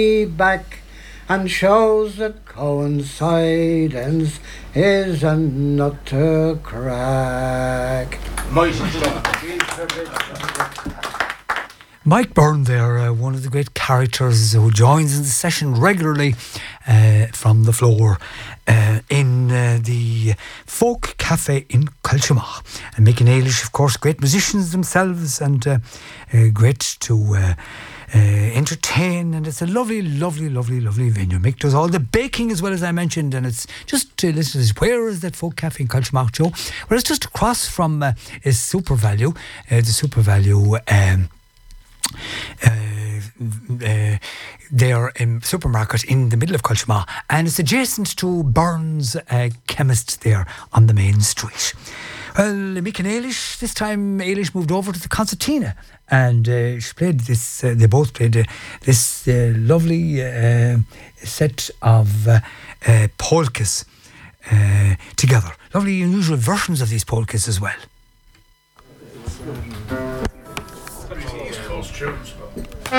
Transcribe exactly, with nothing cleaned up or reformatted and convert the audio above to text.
back and shows that coincidence is a nut to crack. Mike Byrne there, uh, one of the great characters who joins in the session regularly uh, from the floor uh, in uh, the Folk Cafe in Cultchumach. And Mick and Eilish, of course, great musicians themselves and uh, uh, great to uh, uh, entertain. And it's a lovely, lovely, lovely, lovely venue. Mick does all the baking as well, as I mentioned, and it's just to listen to this. Where is that Folk Cafe in Cultchumach, Joe? Well, it's just across from uh, is Super Value, uh, the Super Value. Um, Uh, uh, they are in supermarket in the middle of Cultchumach, and it's adjacent to Burns uh, Chemist there on the main street. Well, Mick and Eilish, this time Eilish moved over to the concertina, and uh, she played this. Uh, they both played uh, this uh, lovely uh, set of uh, uh, polkas uh, together. Lovely, unusual versions of these polkas as well. East Coast tunes,